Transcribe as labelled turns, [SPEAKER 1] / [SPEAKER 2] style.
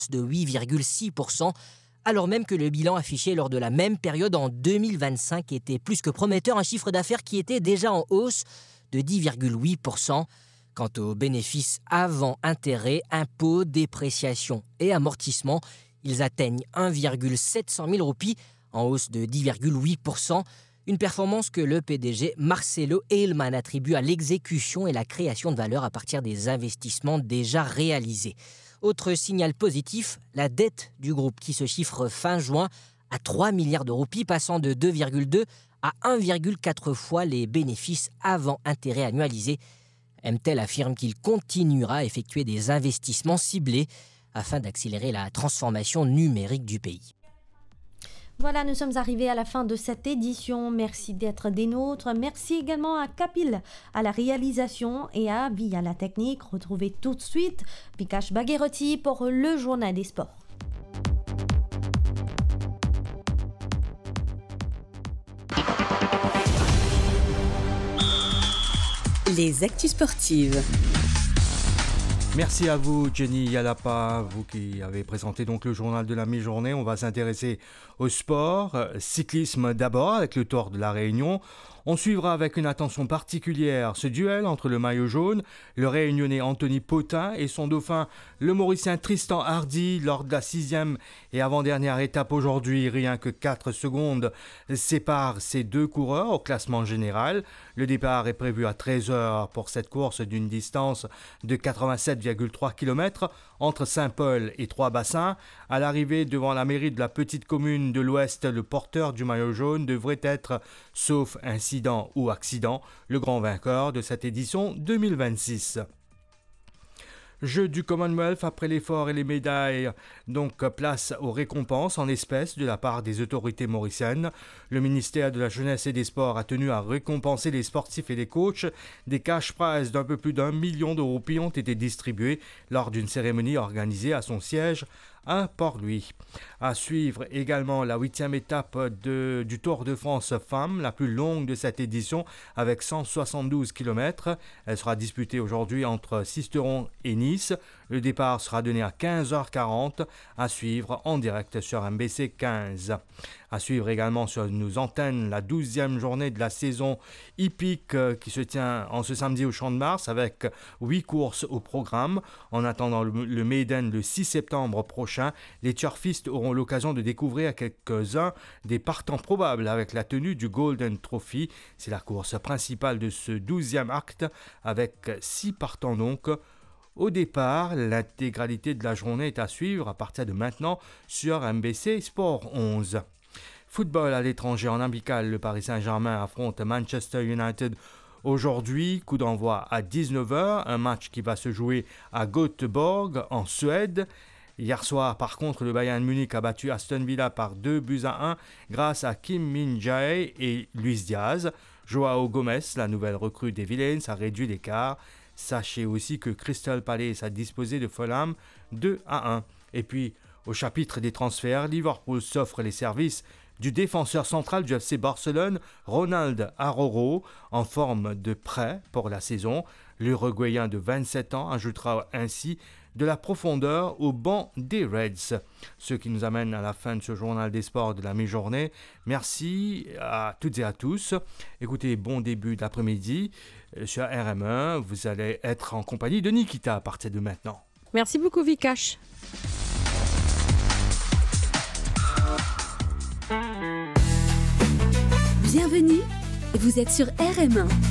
[SPEAKER 1] de 8,6%, alors même que le bilan affiché lors de la même période en 2025 était plus que prometteur, un chiffre d'affaires qui était déjà en hausse de 10,8%. Quant aux bénéfices avant intérêts, impôts, dépréciation et amortissement, ils atteignent 1,700 000 roupies, en hausse de 10,8%, une performance que le PDG Marcelo Eilman attribue à l'exécution et la création de valeur à partir des investissements déjà réalisés. Autre signal positif, la dette du groupe qui se chiffre fin juin à 3 milliards de roupies, passant de 2,2 à 1,4 fois les bénéfices avant intérêts annualisés. MTEL affirme qu'il continuera à effectuer des investissements ciblés afin d'accélérer la transformation numérique du pays.
[SPEAKER 2] Voilà, nous sommes arrivés à la fin de cette édition. Merci d'être des nôtres. Merci également à Kapil à la réalisation et à Vi à la technique. Retrouvez tout de suite Vikash Bagheroti pour le journal des sports.
[SPEAKER 3] Les actus sportives.
[SPEAKER 4] Merci à vous, Jenny Yalapa, vous qui avez présenté donc le journal de la mi-journée. On va s'intéresser au sport. Cyclisme d'abord avec le Tour de la Réunion. On suivra avec une attention particulière ce duel entre le maillot jaune, le réunionnais Anthony Potin et son dauphin, le mauricien Tristan Hardy, lors de la 6e et avant-dernière étape aujourd'hui. Rien que 4 secondes séparent ces deux coureurs au classement général. Le départ est prévu à 13h pour cette course d'une distance de 87,3 km entre Saint-Paul et Trois-Bassins. À l'arrivée devant la mairie de la petite commune de l'Ouest, le porteur du maillot jaune devrait être, sauf incident ou accident, le grand vainqueur de cette édition 2026. Jeux du Commonwealth après l'effort et les médailles, donc place aux récompenses en espèces de la part des autorités mauriciennes. Le ministère de la Jeunesse et des Sports a tenu à récompenser les sportifs et les coachs. Des cash prizes d'un peu plus d'1 million de roupies ont été distribués lors d'une cérémonie organisée à son siège à Port-Louis. À suivre également la 8e étape du Tour de France Femmes, la plus longue de cette édition avec 172 km. Elle sera disputée aujourd'hui entre Sisteron et Nice. Le départ sera donné à 15h40, à suivre en direct sur MBC 15. À suivre également sur nos antennes la 12e journée de la saison hippique qui se tient en ce samedi au Champ de Mars avec 8 courses au programme. En attendant le Maiden le 6 septembre prochain, les turfistes auront l'occasion de découvrir quelques-uns des partants probables avec la tenue du Golden Trophy. C'est la course principale de ce 12e acte avec 6 partants donc. Au départ, l'intégralité de la journée est à suivre à partir de maintenant sur MBC Sport 11. Football à l'étranger en amical, le Paris Saint-Germain affronte Manchester United aujourd'hui, coup d'envoi à 19h, un match qui va se jouer à Göteborg en Suède. Hier soir, par contre, le Bayern Munich a battu Aston Villa par 2-1 grâce à Kim Min-jae et Luis Diaz. Joao Gomez, la nouvelle recrue des Villains, a réduit l'écart. Sachez aussi que Crystal Palace a disposé de Fulham 2-1. Et puis, au chapitre des transferts, Liverpool s'offre les services du défenseur central du FC Barcelone, Ronald Araujo, en forme de prêt pour la saison. L'Uruguayen de 27 ans ajoutera ainsi de la profondeur au banc des Reds. Ce qui nous amène à la fin de ce journal des sports de la mi-journée. Merci à toutes et à tous. Écoutez, bon début d'après-midi sur RM1. Vous allez être en compagnie de Nikita à partir de maintenant.
[SPEAKER 5] Merci beaucoup, Vikash.
[SPEAKER 3] Bienvenue, vous êtes sur RM1.